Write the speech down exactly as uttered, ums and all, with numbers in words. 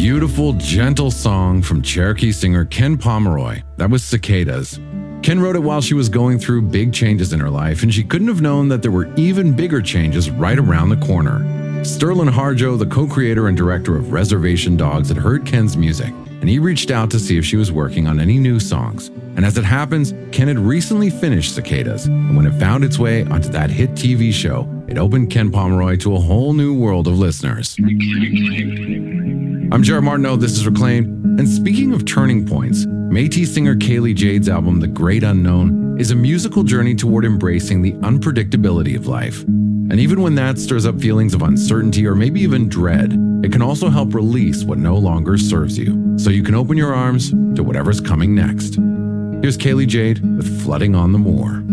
beautiful, gentle song from Cherokee singer Ken Pomeroy. That was Cicadas. Ken wrote it while she was going through big changes in her life, and she couldn't have known that there were even bigger changes right around the corner. Sterling Harjo, the co-creator and director of Reservation Dogs, had heard Ken's music, and he reached out to see if she was working on any new songs. And as it happens, Ken had recently finished Cicadas, and when it found its way onto that hit T V show, it opened Ken Pomeroy to a whole new world of listeners. I'm Jared Martineau, this is Reclaimed, and speaking of turning points, Métis singer Kaylee Jade's album, The Great Unknown, is a musical journey toward embracing the unpredictability of life. And even when that stirs up feelings of uncertainty or maybe even dread, it can also help release what no longer serves you, so you can open your arms to whatever's coming next. Here's Kaylee Jade with Flooding on the Moor.